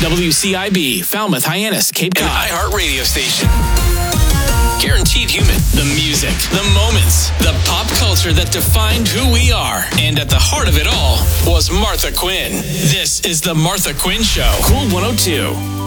WCIB, Falmouth, Hyannis, Cape Cod. An iHeart radio station. Guaranteed human. The music, the moments, the pop culture that defined who we are. And at the heart of it all was Martha Quinn. This is the Martha Quinn Show. Cool 102.